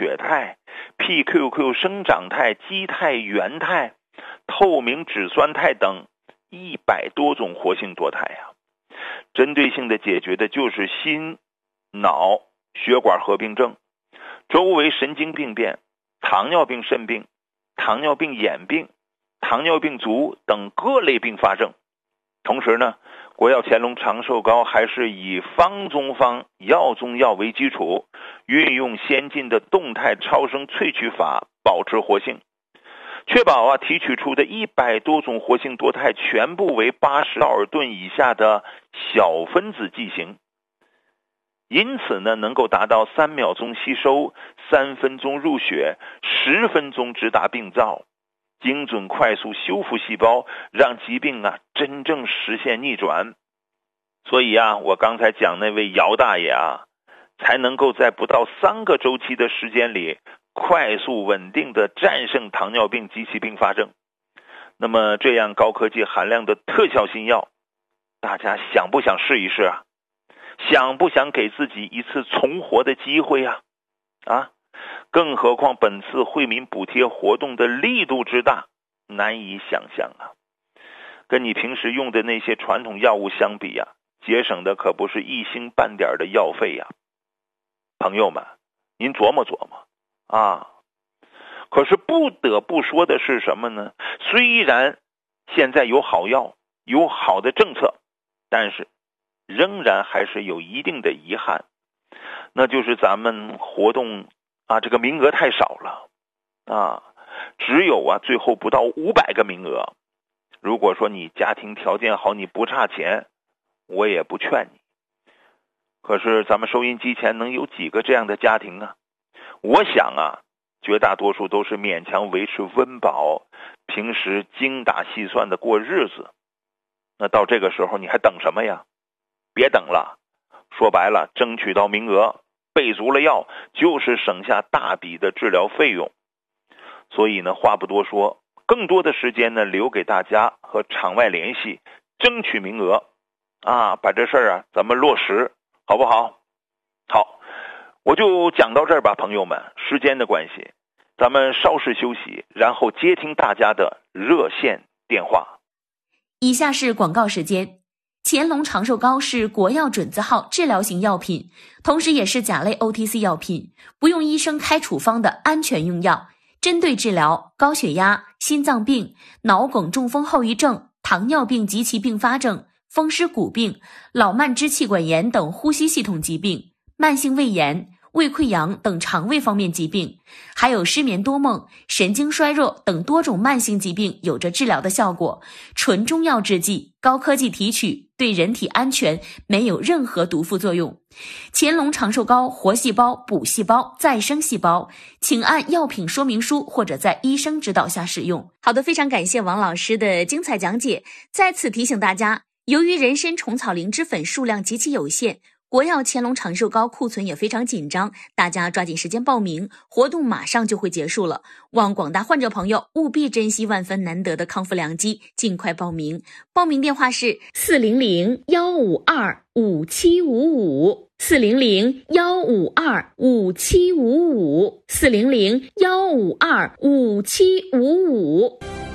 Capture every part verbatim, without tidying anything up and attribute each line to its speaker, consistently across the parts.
Speaker 1: 血肽、P Q Q 生长肽、肌肽、原肽、透明质酸肽等一百多种活性多肽啊，针对性的解决的就是心、脑、血管合并症、周围神经病变、糖尿病肾病、糖尿病眼病、糖尿病足等各类并发症。同时呢，国药乾隆长寿膏还是以方中方、药中药为基础，运用先进的动态超声萃取法保持活性，确保啊提取出的一百多种活性多肽全部为八十道尔顿以下的小分子剂型，因此呢能够达到三秒钟吸收、三分钟入血、十分钟直达病灶，精准快速修复细胞，让疾病啊真正实现逆转。所以啊，我刚才讲那位姚大爷啊，才能够在不到三个周期的时间里，快速稳定的战胜糖尿病及其并发症。那么这样高科技含量的特效新药，大家想不想试一试啊？想不想给自己一次重活的机会啊？啊，更何况本次惠民补贴活动的力度之大，难以想象啊！跟你平时用的那些传统药物相比啊，节省的可不是一星半点的药费呀！朋友们，您琢磨琢磨啊！可是不得不说的是什么呢？虽然现在有好药，有好的政策，但是仍然还是有一定的遗憾，那就是咱们活动啊，这个名额太少了啊，只有啊最后不到五百个名额。如果说你家庭条件好，你不差钱，我也不劝你。可是咱们收音机前能有几个这样的家庭啊？我想啊，绝大多数都是勉强维持温饱，平时精打细算的过日子。那到这个时候你还等什么呀？别等了，说白了，争取到名额，备足了药，就是省下大笔的治疗费用。所以呢，话不多说，更多的时间呢留给大家和场外联系，争取名额啊，把这事儿啊咱们落实，好不好？好，我就讲到这儿吧，朋友们，时间的关系，咱们稍事休息，然后接听大家的热线电话。
Speaker 2: 以下是广告时间。乾隆长寿膏是国药准字号治疗型药品，同时也是甲类 O T C 药品，不用医生开处方的安全用药，针对治疗高血压、心脏病、脑梗中风后遗症、糖尿病及其并发症、风湿骨病、老慢支气管炎等呼吸系统疾病、慢性胃炎、胃溃疡等肠胃方面疾病，还有失眠多梦、神经衰弱等多种慢性疾病有着治疗的效果。纯中药制剂，高科技提取，对人体安全，没有任何毒副作用。乾隆长寿膏活细胞、补细胞、再生细胞，请按药品说明书或者在医生指导下使用。好的，非常感谢王老师的精彩讲解。再次提醒大家，由于人参虫草灵芝粉数量极其有限，国药乾隆长寿膏库存也非常紧张，大家抓紧时间报名，活动马上就会结束了。望广大患者朋友务必珍惜万分难得的康复良机，尽快报名。报名电话是四零零一五二五七五五，四零零一五二五七五五，四零零一五二五七五五。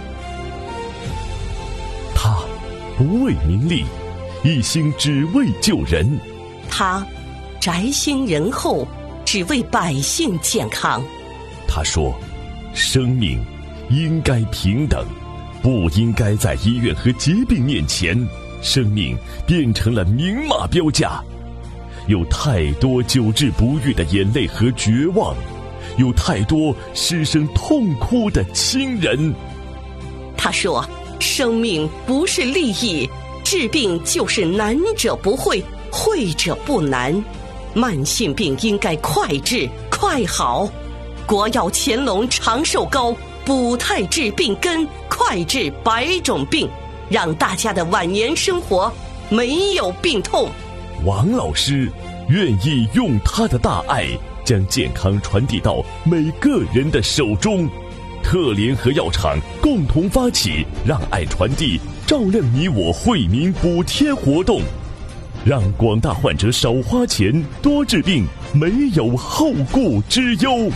Speaker 3: 他不为名利，一心只为救人。
Speaker 4: 他宅心仁厚，只为百姓健康。
Speaker 3: 他说，生命应该平等，不应该在医院和疾病面前，生命变成了明码标价。有太多久治不愈的眼泪和绝望，有太多失声痛哭的亲人。
Speaker 4: 他说，生命不是利益，治病就是难者不会，会者不难，慢性病应该快治快好。国药乾隆长寿膏补态治病根，快治百种病，让大家的晚年生活没有病痛。
Speaker 3: 王老师愿意用他的大爱，将健康传递到每个人的手中。特联合药厂共同发起让爱传递，照亮你我惠民补贴活动，让广大患者少花钱多治病，没有后顾之忧。